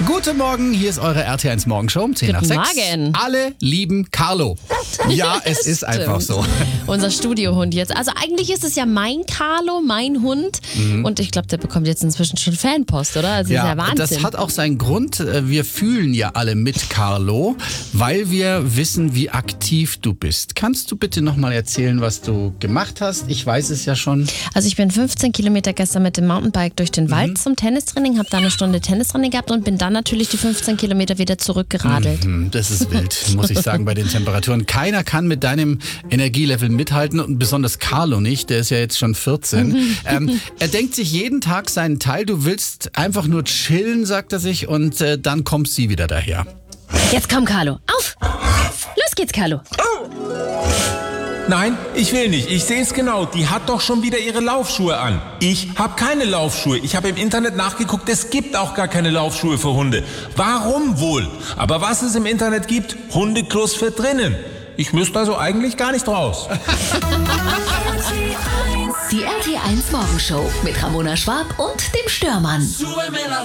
Guten Morgen, hier ist eure RT1 Morgenshow um 10 nach 6. Guten Morgen. Alle lieben Carlo. Ja, es ist einfach so. Unser Studiohund jetzt. Also eigentlich ist es ja mein Carlo, mein Hund. Und ich glaube, der bekommt jetzt inzwischen schon Fanpost, oder? Also Ja, ist ja Wahnsinn. das hat auch seinen Grund. Wir fühlen ja alle mit Carlo, weil wir wissen, wie aktiv du bist. Kannst du bitte nochmal erzählen, was du gemacht hast? Ich weiß es ja schon. Also ich bin 15 Kilometer gestern mit dem Mountainbike durch den Wald zum Tennistraining, habe da eine Stunde Tennistraining gehabt und bin dann natürlich die 15 Kilometer wieder zurückgeradelt. Das ist wild, muss ich sagen, bei den Temperaturen. Keiner kann mit deinem Energielevel mithalten und besonders Carlo nicht, der ist ja jetzt schon 14. Er denkt sich jeden Tag seinen Teil. Du willst einfach nur chillen, sagt er sich, und dann kommt sie wieder daher. Jetzt komm, Carlo. Auf! Los geht's, Carlo. Nein, ich will nicht. Ich sehe es genau. Die hat doch schon wieder ihre Laufschuhe an. Ich habe keine Laufschuhe. Ich habe im Internet nachgeguckt. Es gibt auch gar keine Laufschuhe für Hunde. Warum wohl? Aber was es im Internet gibt, Hundeklos für drinnen. Ich müsste also eigentlich gar nicht raus. Die RT1 Morgenshow mit Ramona Schwab und dem Störmann.